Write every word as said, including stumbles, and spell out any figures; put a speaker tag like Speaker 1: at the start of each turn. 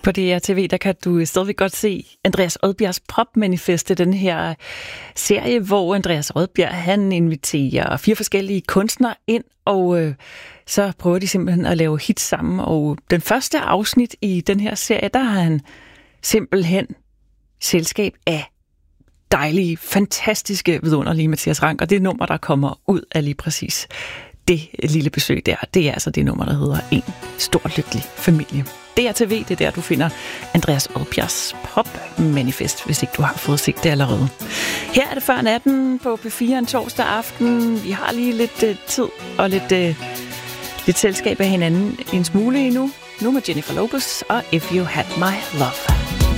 Speaker 1: På D R T V, der kan du stadigvæk godt se Andreas Odbjergs Popmanifest, den her serie, hvor Andreas Odbjerg, han inviterer fire forskellige kunstnere ind, og øh, så prøver de simpelthen at lave hits sammen. Og den første afsnit i den her serie, der har han simpelthen selskab af dejlige, fantastiske, vidunderlige Mathias Rank, og det nummer, der kommer ud af lige præcis det lille besøg der, det er altså det nummer, der hedder En Stor Lykkelig Familie. D R T V, det er der, du finder Andreas Odbjergs Popmanifest, hvis ikke du har fået set det allerede. Her er det før natten på P fire en torsdag aften. Vi har lige lidt uh, tid og lidt, uh, lidt selskab af hinanden en smule endnu. Nu med Jennifer Lopez og If You Had My Love.